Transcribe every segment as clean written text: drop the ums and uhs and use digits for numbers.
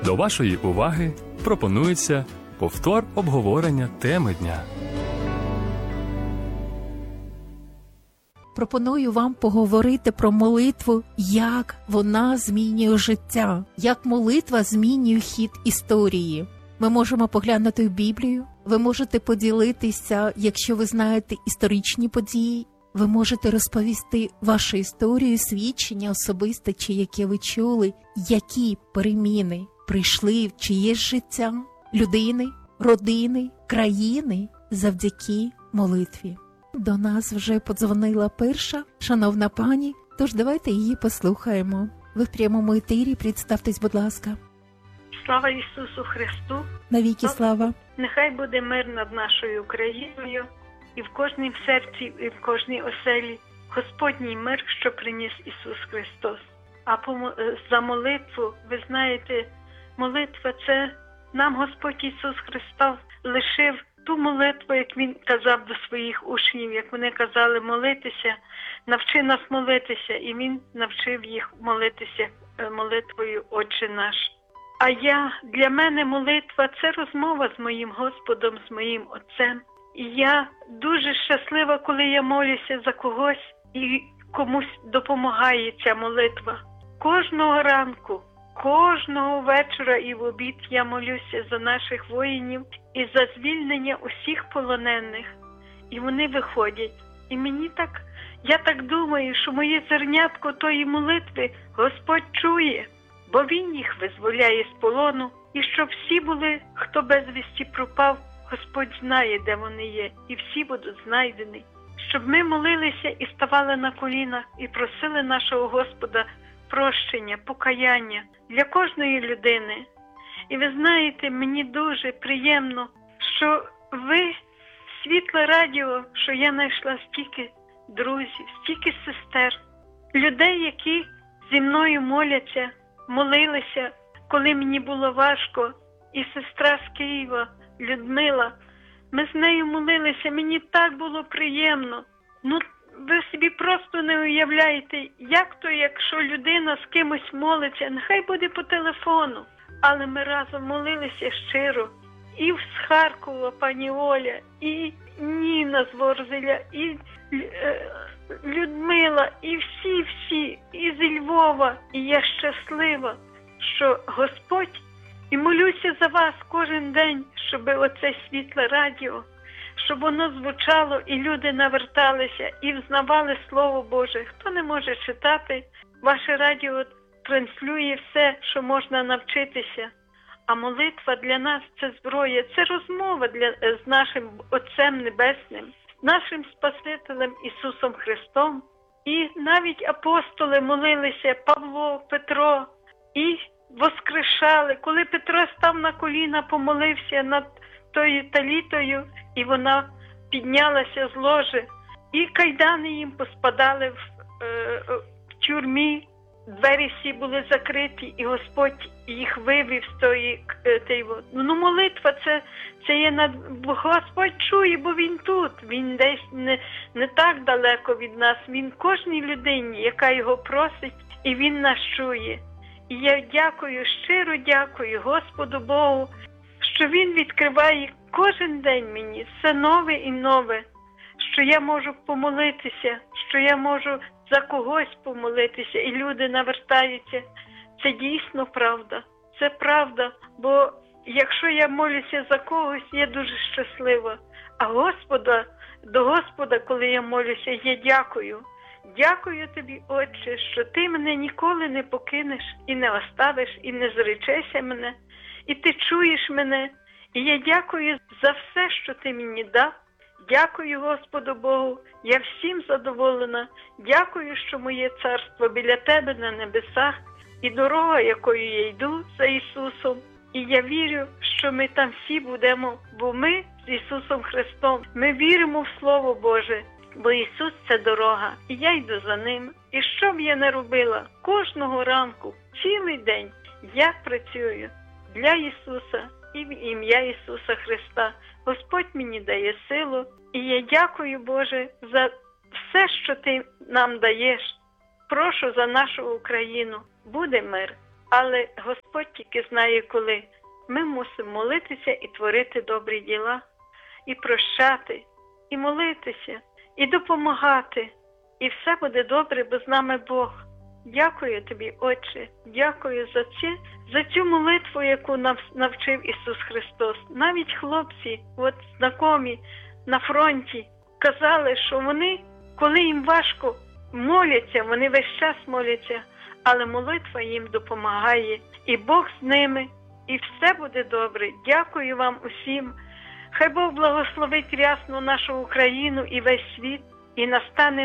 До вашої уваги пропонується повтор обговорення теми дня. Пропоную вам поговорити про молитву, як вона змінює життя, як молитва змінює хід історії. Ми можемо поглянути в Біблію, ви можете поділитися, якщо ви знаєте історичні події, ви можете розповісти вашу історію, свідчення особисте, чи яке ви чули, які переміни прийшли в чиєсь життя, людини, родини, країни завдяки молитві. До нас вже подзвонила перша шановна пані, тож давайте її послухаємо. Ви в прямому етері, представтесь, будь ласка. Слава Ісусу Христу! Навіки слава! Нехай буде мир над нашою Україною і в кожнім серці, і в кожній оселі Господній мир, що приніс Ісус Христос. А за молитву, ви знаєте, молитва – це нам Господь Ісус Христос лишив ту молитву, як Він казав до своїх учнів, як вони казали молитися, навчи нас молитися, і Він навчив їх молитися молитвою «Отче наш». А для мене молитва – це розмова з моїм Господом, з моїм Отцем. І я дуже щаслива, коли я молюся за когось і комусь допомагає ця молитва. Кожного ранку, кожного вечора і в обід я молюся за наших воїнів і за звільнення усіх полонених. І вони виходять. І я так думаю, що моє зернятко тої молитви Господь чує, бо Він їх визволяє з полону. І щоб всі були, хто безвісті пропав, Господь знає, де вони є, і всі будуть знайдені. Щоб ми молилися і ставали на колінах, і просили нашого Господа прощення, покаяння для кожної людини. І ви знаєте, мені дуже приємно, що ви, Світле Радіо, що я знайшла стільки друзів, стільки сестер, людей, які зі мною молилися, коли мені було важко, і сестра з Києва, Людмила, ми з нею молилися, мені так було приємно. Ви собі просто не уявляєте, як то, якщо людина з кимось молиться, нехай буде по телефону, але ми разом молилися щиро. І з Харкова пані Оля, і Ніна з Ворзеля, і Людмила, і всі, і зі Львова. І я щаслива, що Господь, і молюся за вас кожен день, щоб оце Світле Радіо, щоб воно звучало, і люди наверталися, і взнавали Слово Боже. Хто не може читати, ваше радіо транслює все, що можна навчитися. А молитва для нас – це зброя, це розмова з нашим Отцем Небесним, нашим Спасителем Ісусом Христом. І навіть апостоли молилися, Павло, Петро, і воскрешали. Коли Петро став на коліна, помолився над тою талітою, і вона піднялася з ложі. І кайдани їм поспадали в тюрмі, двері всі були закриті, і Господь їх вивів з тої. Молитва це є Господь чує, бо Він тут. Він десь не так далеко від нас. Він кожній людині, яка його просить, і Він нас чує. І я щиро дякую Господу Богу, що Він відкриває кожен день мені все нове і нове, що я можу помолитися, що я можу за когось помолитися, і люди навертаються. Це дійсно правда. Це правда, бо якщо я молюся за когось, я дуже щаслива. А до Господа, коли я молюся, я дякую. Дякую тобі, Отче, що ти мене ніколи не покинеш і не оставиш, і не зречешся мене, і ти чуєш мене. І я дякую за все, що ти мені дав. Дякую Господу Богу, я всім задоволена. Дякую, що моє царство біля тебе на небесах, і дорога, якою я йду за Ісусом. І я вірю, що ми там всі будемо, бо ми з Ісусом Христом. Ми віримо в Слово Боже, бо Ісус – це дорога, і я йду за Ним. І що б я не робила, кожного ранку, цілий день я працюю для Ісуса і в ім'я Ісуса Христа. Господь мені дає силу, і я дякую, Боже, за все, що Ти нам даєш. Прошу за нашу Україну. Буде мир. Але Господь тільки знає коли. Ми мусимо молитися і творити добрі діла, і прощати, і молитися, і допомагати. І все буде добре, бо з нами Бог. Дякую тобі, Отче, дякую за цю молитву, яку навчив Ісус Христос. Навіть хлопці, знайомі на фронті, казали, що вони, коли їм важко, моляться, вони весь час моляться, але молитва їм допомагає. І Бог з ними, і все буде добре. Дякую вам усім. Хай Бог благословить рясно нашу Україну і весь світ, і настане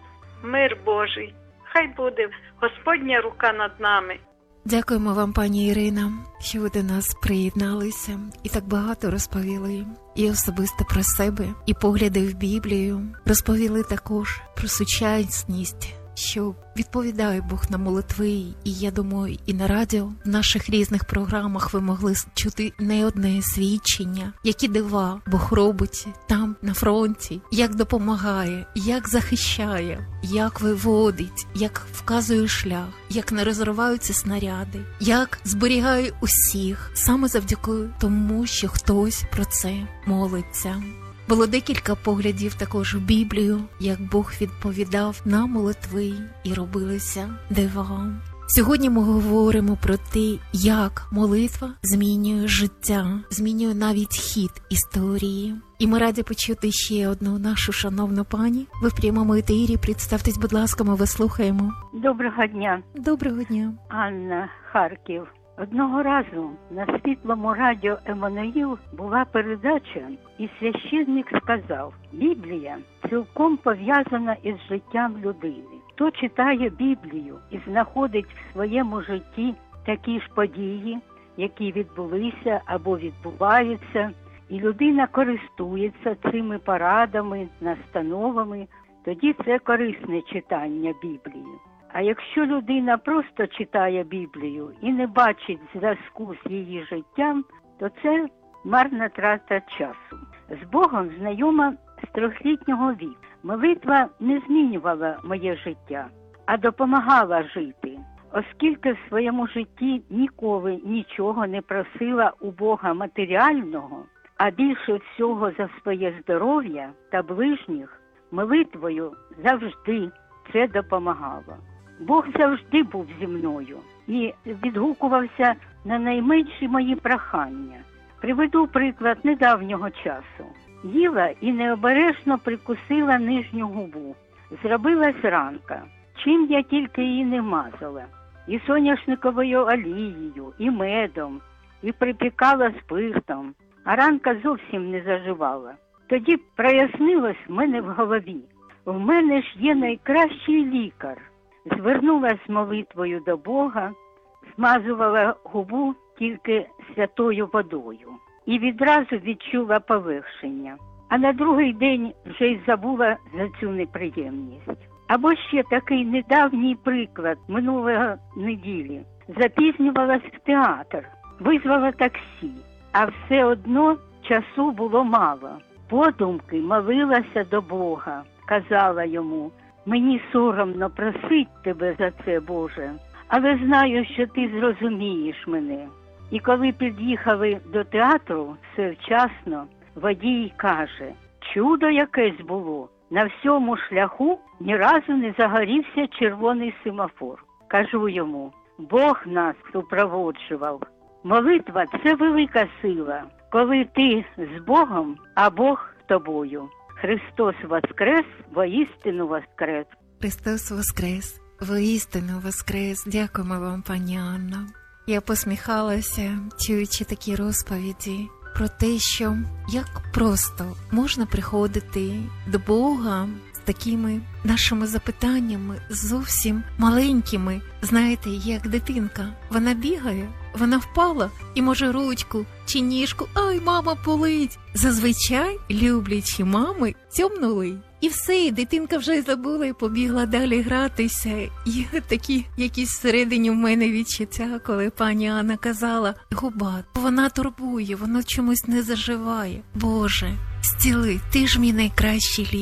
мир Божий. Хай буде Господня рука над нами. Дякуємо вам, пані Ірина, що ви до нас приєдналися і так багато розповіли. І особисто про себе, і погляди в Біблію. Розповіли також про сучасність, що відповідає Бог на молитви. І я думаю, і на радіо, в наших різних програмах ви могли чути не одне свідчення, які дива Бог робить там, на фронті, як допомагає, як захищає, як виводить, як вказує шлях, як не розриваються снаряди, як зберігає усіх, саме завдяки тому, що хтось про це молиться. Було декілька поглядів також в Біблію, як Бог відповідав на молитви і робилися дива. Сьогодні ми говоримо про те, як молитва змінює життя, змінює навіть хід історії. І ми раді почути ще одну нашу шановну пані. Ви в прямому етері. Представтесь, будь ласка, ми вас слухаємо. Доброго дня. Доброго дня. Анна, Харків. Одного разу на світлому радіо «Еммануїл» була передача, і священник сказав: «Біблія цілком пов'язана із життям людини. Хто читає Біблію і знаходить в своєму житті такі ж події, які відбулися або відбуваються, і людина користується цими порадами, настановами, тоді це корисне читання Біблії. А якщо людина просто читає Біблію і не бачить зв'язку з її життям, то це марна трата часу». З Богом знайома з 3-літнього віку. Молитва не змінювала моє життя, а допомагала жити, оскільки в своєму житті ніколи нічого не просила у Бога матеріального, а більше всього за своє здоров'я та ближніх, молитвою завжди це допомагало. Бог завжди був зі мною і відгукувався на найменші мої прохання. Приведу приклад недавнього часу. Їла і необережно прикусила нижню губу. Зробилась ранка, чим я тільки її не мазала. І соняшниковою олією, і медом, і припікала спиртом. А ранка зовсім не заживала. Тоді прояснилось в мене в голові: в мене ж є найкращий лікар. Звернулась з молитвою до Бога, змазувала губу тільки святою водою. І відразу відчула полегшення. А на другий день вже й забула за цю неприємність. Або ще такий недавній приклад минулої неділі. Запізнювалась в театр, визвала таксі, а все одно часу було мало. Подумки молилася до Бога, казала йому: «Мені соромно просить тебе за це, Боже, але знаю, що ти зрозумієш мене». І коли під'їхали до театру, все вчасно, водій каже: «Чудо якесь було, на всьому шляху ні разу не загорівся червоний семафор». Кажу йому: «Бог нас супроводжував». Молитва – це велика сила, коли ти з Богом, а Бог з тобою. Христос воскрес, воістину воскрес. Христос воскрес, воістину воскрес. Дякуємо вам, пані Анна. Я посміхалася, чуючи такі розповіді про те, що як просто можна приходити до Бога з такими нашими запитаннями, зовсім маленькими. Знаєте, як дитинка. Вона бігає, вона впала і може ручку чи ніжку, ай, мама, болить. Зазвичай люблячі мами цьомнули. І все, дитинка вже забула і побігла далі гратися. І такі якісь всередині в мене відчуття, коли пані Анна казала: «Губа, вона турбує, воно чомусь не заживає. Боже, зціли, ти ж мій найкращий лікар».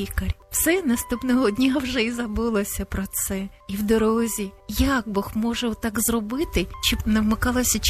Все, наступного дня вже й забулося про це. І в дорозі, як Бог може так зробити, щоб не вмикалося